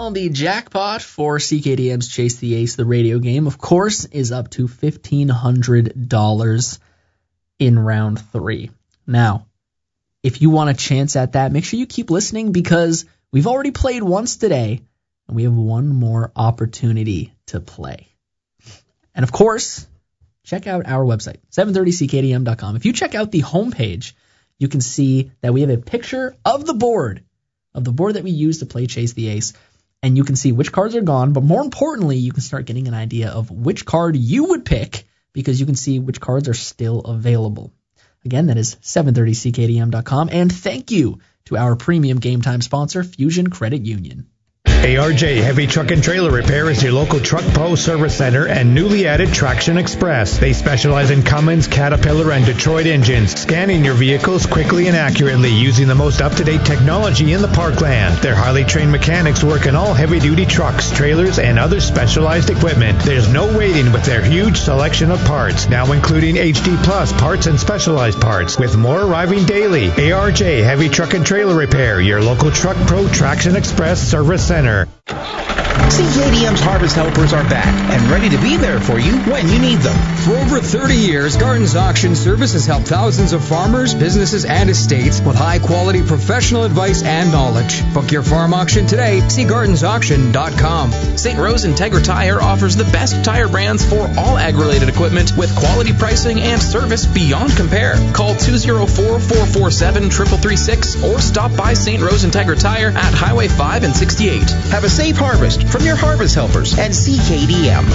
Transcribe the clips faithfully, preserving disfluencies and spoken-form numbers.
Well, the jackpot for C K D M's Chase the Ace, the radio game, of course, is up to fifteen hundred dollars in round three. Now, if you want a chance at that, make sure you keep listening because we've already played once today, and we have one more opportunity to play. And of course, check out our website, seven thirty C K D M dot com. If you check out the homepage, you can see that we have a picture of the board, of the board that we use to play Chase the Ace, and you can see which cards are gone, but more importantly, you can start getting an idea of which card you would pick because you can see which cards are still available. Again, that is seven thirty C K D M dot com, and thank you to our premium Game Time sponsor, Fusion Credit Union. A R J Heavy Truck and Trailer Repair is your local Truck Pro Service Center and newly added Traction Express. They specialize in Cummins, Caterpillar, and Detroit engines, scanning your vehicles quickly and accurately using the most up-to-date technology in the parkland. Their highly trained mechanics work in all heavy-duty trucks, trailers, and other specialized equipment. There's no waiting with their huge selection of parts, now including H D Plus parts and specialized parts, with more arriving daily. A R J Heavy Truck and Trailer Repair, your local Truck Pro Traction Express Service Center. C K D M's Harvest Helpers are back and ready to be there for you when you need them. For over thirty years, Gardens Auction Service has helped thousands of farmers, businesses, and estates with high-quality professional advice and knowledge. Book your farm auction today. See gardens auction dot com. Saint Rose Integra Tire offers the best tire brands for all ag-related equipment with quality pricing and service beyond compare. Call two oh four, four four seven, three three three six or stop by Saint Rose Integra Tire at Highway five and sixty-eight. Have a safe harvest from your Harvest Helpers and C K D M.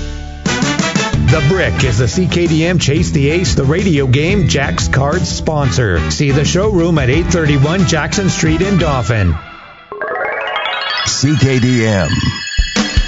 The Brick is the C K D M Chase the Ace, the radio game, Jack's Cards sponsor. See the showroom at eight thirty-one Jackson Street in Dauphin. C K D M.